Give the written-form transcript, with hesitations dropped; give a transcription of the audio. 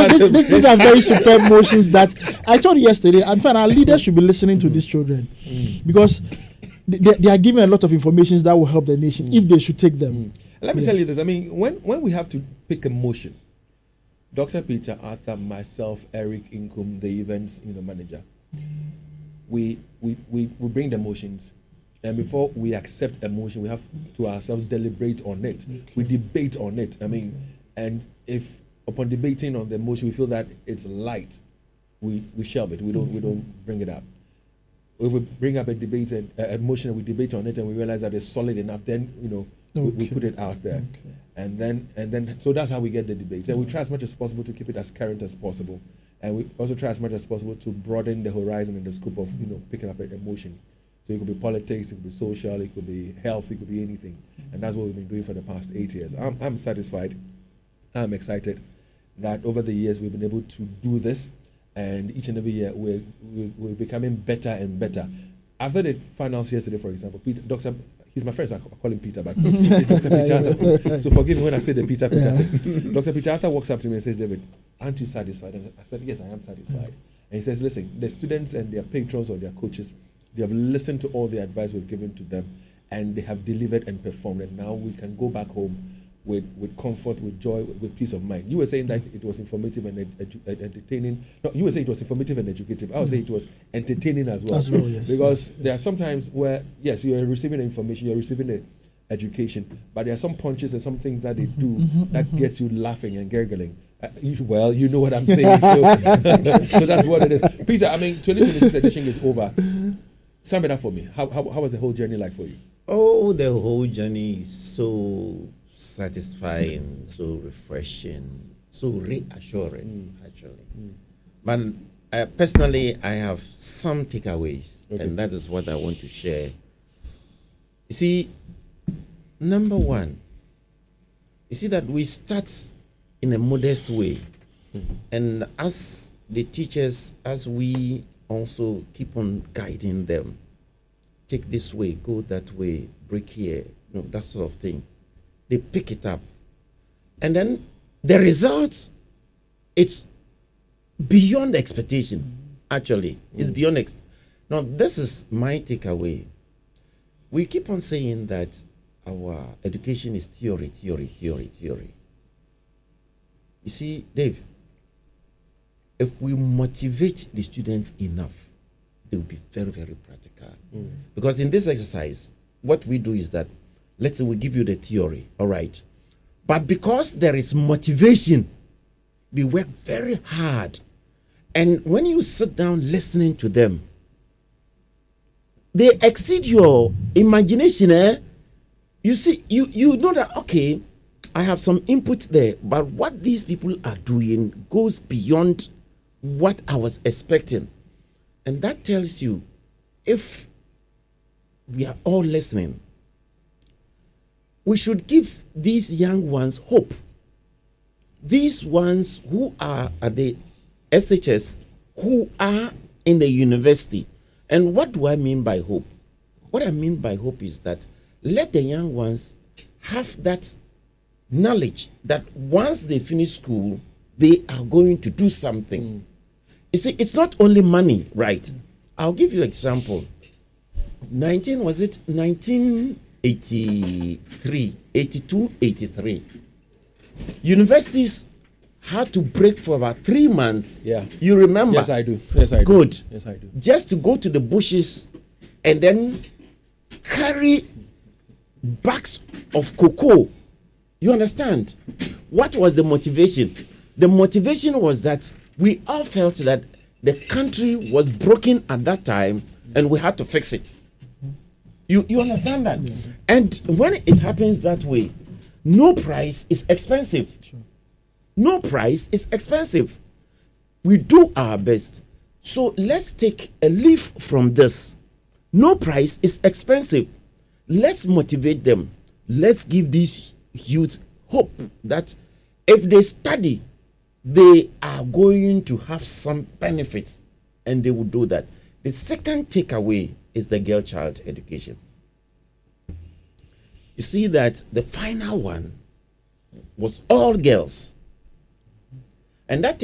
these are very superb motions that I told you yesterday. And fact, our leaders should be listening to these children because they are given a lot of information that will help the nation if they should take them. Let me tell you this. I mean, when we have to pick a motion, Dr. Peter Arthur, myself, Eric Inkum, the events manager, we bring the motions. And before we accept a motion, we have to ourselves deliberate on it. Okay. We debate on it. I mean, and if upon debating on the motion we feel that it's light, we shelve it. We don't bring it up. If we bring up a debate and a motion and we debate on it and we realize that it's solid enough, then we put it out there. Okay. And then so that's how we get the debate. And we try as much as possible to keep it as current as possible. And we also try as much as possible to broaden the horizon and the scope of picking up a motion. So it could be politics, it could be social, it could be health, it could be anything. And that's what we've been doing for the past 8 years. I'm satisfied. I'm excited that over the years we've been able to do this. And each and every year we're becoming better and better. After the finals yesterday, for example, he's my friend, so I call him Peter, but he's Dr. Peter Arthur. So forgive me when I say the Peter thing. Dr. Peter Arthur walks up to me and says, David, aren't you satisfied? And I said, yes, I am satisfied. And he says, listen, the students and their patrons or their coaches, they have listened to all the advice we've given to them, and they have delivered and performed. And now we can go back home with comfort, with joy, with peace of mind. You were saying that it was informative and entertaining. No, you were saying it was informative and educative. I would say it was entertaining as well. Yes. Because there are some times where, yes, you are receiving the information, you're receiving the education, but there are some punches and some things that they do that gets you laughing and gurgling. Well, you know what I'm saying. So that's what it is. Peter, I mean, 2026 edition is over. Sum it up for me. How was the whole journey like for you? Oh, the whole journey is so satisfying, so refreshing, so reassuring, actually. But personally, I have some takeaways, and that is what I want to share. You see, number one, you see that we start in a modest way. And as the teachers, as we also keep on guiding them, take this way, go that way, break here, that sort of thing. They pick it up. And then the results, it's beyond expectation, actually. It's beyond Now, this is my takeaway. We keep on saying that our education is theory. You see, Dave, if we motivate the students enough, they will be very, very practical. Because in this exercise, what we do is that, let's say we give you the theory, all right. But because there is motivation, they work very hard. And when you sit down listening to them, they exceed your imagination. You see, you know that, okay, I have some input there, but what these people are doing goes beyond what I was expecting. And that tells you, if we are all listening, we should give these young ones hope. These ones who are at the SHS, who are in the university. And what do I mean by hope? What I mean by hope is that let the young ones have that knowledge that once they finish school, they are going to do something. You see, it's not only money, right? I'll give you an example. 1983, 82, 83. Universities had to break for about 3 months. Yeah. You remember? Yes, I do. Good. Yes, I do. Just to go to the bushes and then carry bags of cocoa. You understand? What was the motivation? The motivation was that we all felt that the country was broken at that time and we had to fix it. You understand that? Yeah. And when it happens that way, no price is expensive. Sure. No price is expensive. We do our best. So let's take a leaf from this. No price is expensive. Let's motivate them. Let's give these youth hope that if they study, they are going to have some benefits, and they will do that. The second takeaway is the girl child education. You see that the final one was all girls. And that